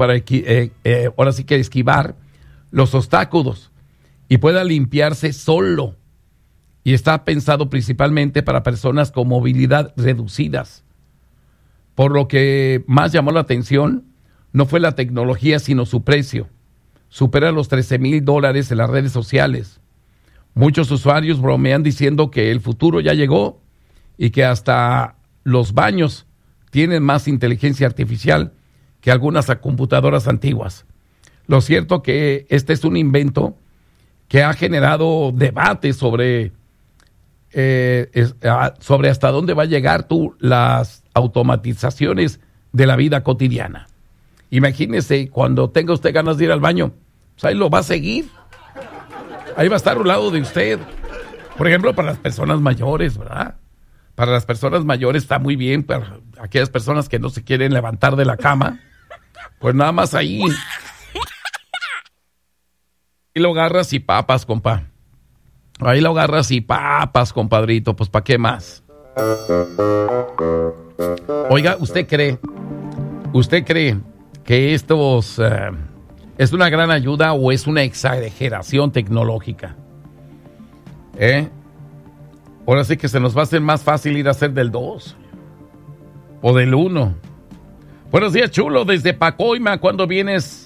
para ahora sí que esquivar los obstáculos y pueda limpiarse solo. Y está pensado principalmente para personas con movilidad reducidas. Por lo que más llamó la atención no fue la tecnología, sino su precio. Supera los $13,000 en las redes sociales. Muchos usuarios bromean diciendo que el futuro ya llegó y que hasta los baños tienen más inteligencia artificial que algunas computadoras antiguas. Lo cierto que este es un invento que ha generado debate sobre hasta dónde va a llegar las automatizaciones de la vida cotidiana. Imagínese, cuando tenga usted ganas de ir al baño, pues ahí lo va a seguir. Ahí va a estar a un lado de usted. Por ejemplo, para las personas mayores, ¿verdad? Para las personas mayores está muy bien, para aquellas personas que no se quieren levantar de la cama, pues nada más ahí. Y lo agarras y papas, compa. Ahí lo agarras y papas, compadrito, pues ¿para qué más? Oiga, ¿usted cree que estos es una gran ayuda o es una exageración tecnológica? Ahora sí que se nos va a hacer más fácil ir a hacer del 2 o del 1. Buenos días, chulo, desde Pacoima. ¿Cuándo vienes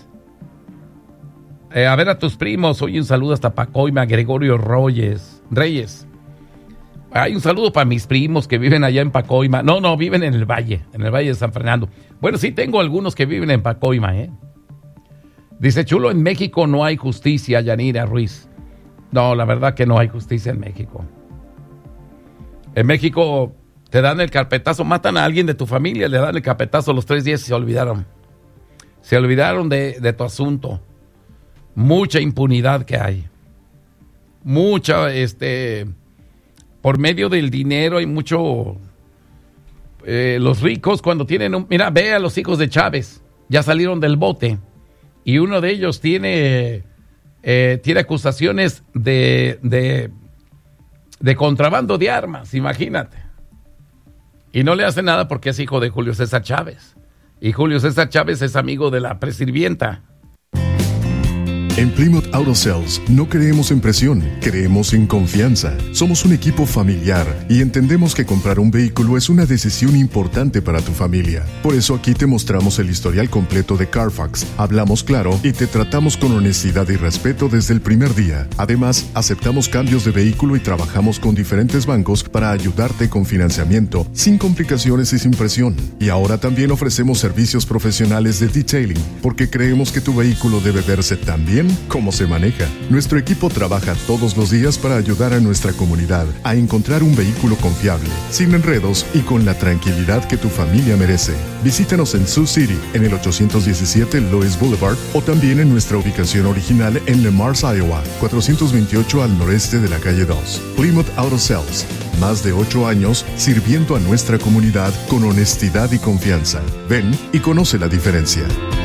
a ver a tus primos? Oye, un saludo hasta Pacoima, Gregorio Reyes. Hay un saludo para mis primos que viven allá en Pacoima. No, viven en el valle de San Fernando. Bueno, sí tengo algunos que viven en Pacoima, Dice, chulo, en México no hay justicia, Yanira Ruiz. No, la verdad que no hay justicia en México. En México te dan el carpetazo, matan a alguien de tu familia, le dan el carpetazo los 3 días y se olvidaron. Se olvidaron de tu asunto. Mucha impunidad que hay. Mucha, por medio del dinero hay mucho. Los ricos cuando tienen mira, ve a los hijos de Chávez, ya salieron del bote y uno de ellos tiene acusaciones de contrabando de armas, imagínate. Y no le hace nada porque es hijo de Julio César Chávez. Y Julio César Chávez es amigo de la presirvienta. En Plymouth Auto Sales no creemos en presión, creemos en confianza. Somos un equipo familiar y entendemos que comprar un vehículo es una decisión importante para tu familia. Por eso aquí te mostramos el historial completo de Carfax, hablamos claro y te tratamos con honestidad y respeto desde el primer día. Además, aceptamos cambios de vehículo y trabajamos con diferentes bancos para ayudarte con financiamiento, sin complicaciones y sin presión. Y ahora también ofrecemos servicios profesionales de detailing, porque creemos que tu vehículo debe verse tan bien como se maneja. Nuestro equipo trabaja todos los días para ayudar a nuestra comunidad a encontrar un vehículo confiable, sin enredos y con la tranquilidad que tu familia merece. Visítanos en Sioux City, en el 817 Lois Boulevard, o también en nuestra ubicación original en Le Mars, Iowa, 428 al noreste de la calle 2. Plymouth Auto Sales, más de 8 años sirviendo a nuestra comunidad con honestidad y confianza. Ven y conoce la diferencia.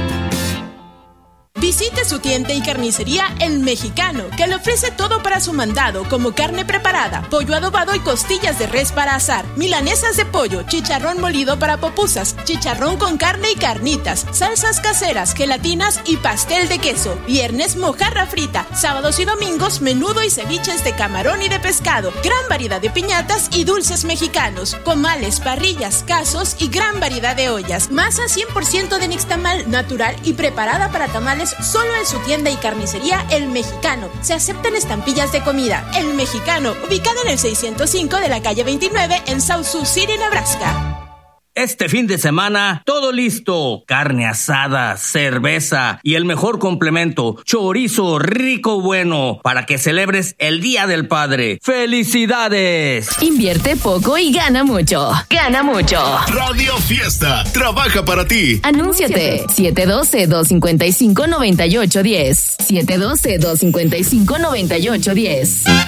Visite su tienda y carnicería El Mexicano, que le ofrece todo para su mandado, como carne preparada, pollo adobado y costillas de res para asar, milanesas de pollo, chicharrón molido para pupusas, chicharrón con carne y carnitas, salsas caseras, gelatinas y pastel de queso. Viernes, mojarra frita. Sábados y domingos, menudo y ceviches de camarón y de pescado. Gran variedad de piñatas y dulces mexicanos, comales, parrillas, casos y gran variedad de ollas. Masa 100% de nixtamal, natural y preparada para tamales, solo en su tienda y carnicería El Mexicano. Se aceptan estampillas de comida. El Mexicano, ubicado en el 605 de la calle 29 en South Sioux City, Nebraska. Este fin de semana, todo listo. Carne asada, cerveza y el mejor complemento, chorizo rico bueno, para que celebres el Día del Padre. ¡Felicidades! Invierte poco y gana mucho. ¡Gana mucho! Radio Fiesta trabaja para ti. Anúnciate. 712-255-9810. 712-255-9810.